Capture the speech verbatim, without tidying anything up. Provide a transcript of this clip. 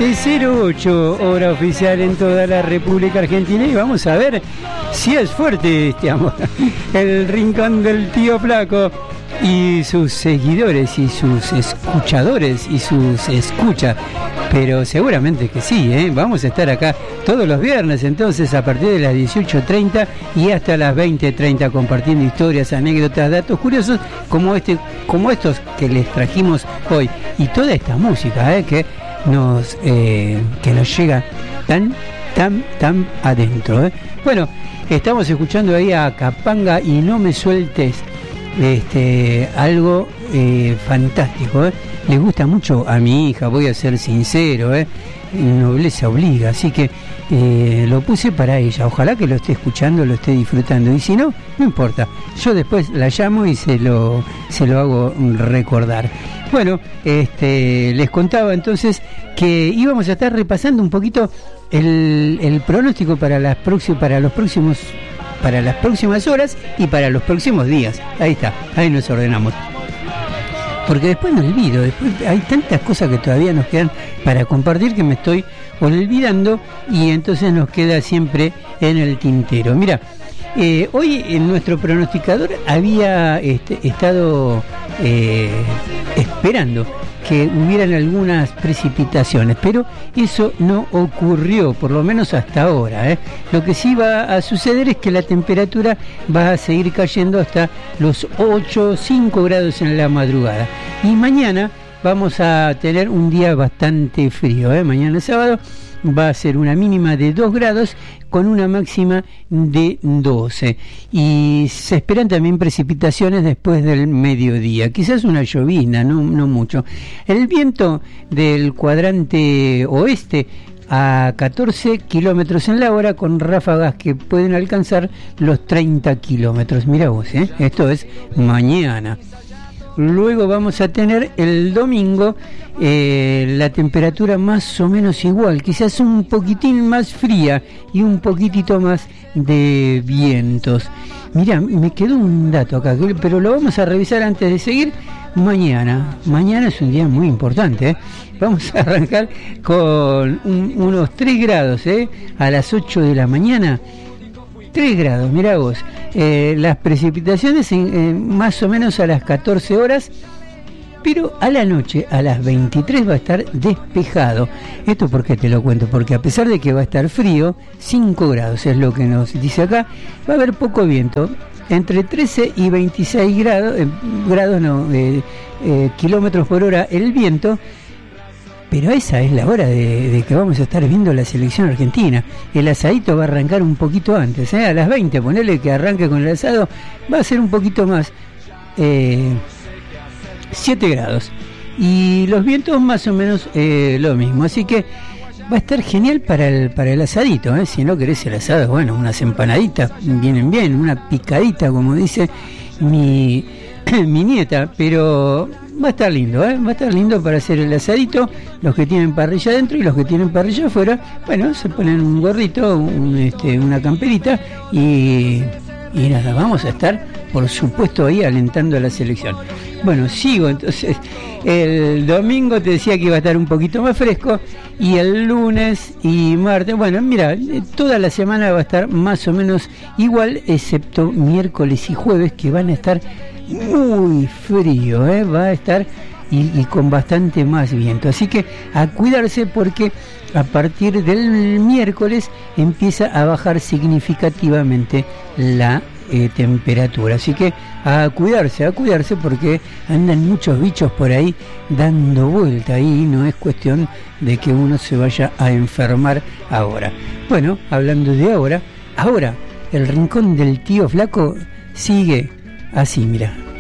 veinte cero ocho, hora oficial en toda la República Argentina, y vamos a ver si es fuerte este amor. El rincón del tío Flaco y sus seguidores y sus escuchadores y sus escuchas, pero seguramente que sí, ¿eh? Vamos a estar acá todos los viernes, entonces a partir de las dieciocho treinta y hasta las veinte treinta compartiendo historias, anécdotas, datos curiosos como este, como estos que les trajimos hoy, y toda esta música, ¿eh? que nos eh, que nos llega tan tan tan adentro, ¿eh? Bueno, estamos escuchando ahí a Capanga y No Me Sueltes. Este, algo eh, fantástico, ¿eh? Le gusta mucho a mi hija, voy a ser sincero, ¿eh? Nobleza obliga, así que eh, lo puse para ella. Ojalá que lo esté escuchando, lo esté disfrutando, y si no, no importa, yo después la llamo y se lo se lo hago recordar. Bueno, este, les contaba entonces que íbamos a estar repasando un poquito el, el pronóstico para las próxim- para los próximos para las próximas horas y para los próximos días. Ahí está, ahí nos ordenamos. Porque después me olvido, después hay tantas cosas que todavía nos quedan para compartir que me estoy olvidando, y entonces nos queda siempre en el tintero. Mira, eh, hoy en nuestro pronosticador había este, estado eh, esperando que hubieran algunas precipitaciones, pero eso no ocurrió, por lo menos hasta ahora, ¿eh? Lo que sí va a suceder es que la temperatura va a seguir cayendo hasta los ocho, cinco grados en la madrugada, y mañana vamos a tener un día bastante frío, ¿eh? Mañana sábado va a ser una mínima de dos grados con una máxima de doce, y se esperan también precipitaciones después del mediodía, quizás una llovizna, no, no mucho. El viento del cuadrante oeste a catorce kilómetros en la hora, con ráfagas que pueden alcanzar los treinta kilómetros. Mira vos, ¿eh? Esto es mañana. Luego vamos a tener el domingo eh, la temperatura más o menos igual, quizás un poquitín más fría y un poquitito más de vientos. Mira, me quedó un dato acá, pero lo vamos a revisar antes de seguir. Mañana, mañana es un día muy importante, ¿eh? Vamos a arrancar con un, unos tres grados, ¿eh? A las ocho de la mañana. tres grados, mirá vos. Eh, las precipitaciones en, eh, más o menos a las catorce horas, pero a la noche, a las veintitrés, va a estar despejado. ¿Esto por qué te lo cuento? Porque a pesar de que va a estar frío, cinco grados es lo que nos dice acá, va a haber poco viento, entre trece y veintiséis grados, eh, grados no, eh, eh, kilómetros por hora el viento. Pero esa es la hora de, de que vamos a estar viendo la selección argentina. El asadito va a arrancar un poquito antes, ¿eh? A las veinte, ponele que arranque con el asado, va a ser un poquito más, eh, siete grados. Y los vientos más o menos eh, lo mismo. Así que va a estar genial para el, para el asadito, ¿eh? Si no querés el asado, bueno, unas empanaditas vienen bien, una picadita, como dice mi, mi nieta, pero va a estar lindo, ¿eh? Va a estar lindo para hacer el asadito. Los que tienen parrilla adentro y los que tienen parrilla afuera, bueno, se ponen un gorrito, un, este, una camperita, y, y nada, vamos a estar, por supuesto, ahí alentando a la selección. Bueno, sigo entonces. El domingo te decía que iba a estar un poquito más fresco, y el lunes y martes, bueno, mira, toda la semana va a estar más o menos igual, excepto miércoles y jueves, que van a estar muy frío, ¿eh? Va a estar y, y con bastante más viento, así que a cuidarse, porque a partir del miércoles empieza a bajar significativamente la eh, temperatura, así que a cuidarse, a cuidarse, porque andan muchos bichos por ahí dando vuelta, y no es cuestión de que uno se vaya a enfermar ahora. Bueno, hablando de ahora, ahora el rincón del tío Flaco sigue así, mira.